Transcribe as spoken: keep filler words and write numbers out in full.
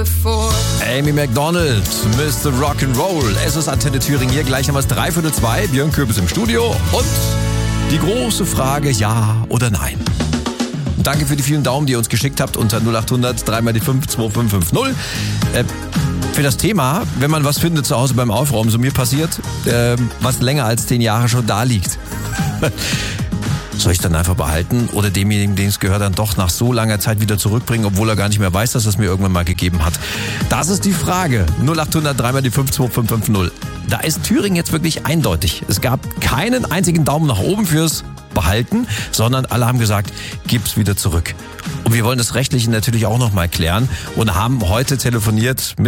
before. Amy Macdonald, Mister Rock'n'Roll. Es ist Antenne Thüringen hier, gleich haben wir es drei Viertel zwei. Björn Köbis im Studio und die große Frage, ja oder nein. Danke für die vielen Daumen, die ihr uns geschickt habt unter null acht hundert drei mal die fünf zwei fünf fünf null. Äh, für das Thema, wenn man was findet zu Hause beim Aufräumen, so mir passiert, äh, was länger als zehn Jahre schon da liegt. Soll ich dann einfach behalten oder demjenigen, dem es gehört, dann doch nach so langer Zeit wieder zurückbringen, obwohl er gar nicht mehr weiß, dass er es mir irgendwann mal gegeben hat? Das ist die Frage. null acht hundert drei mal die fünf zwei fünf fünf null. Da ist Thüringen jetzt wirklich eindeutig. Es gab keinen einzigen Daumen nach oben fürs Behalten, sondern alle haben gesagt, gib's wieder zurück. Und wir wollen das Rechtliche natürlich auch noch mal klären und haben heute telefoniert mit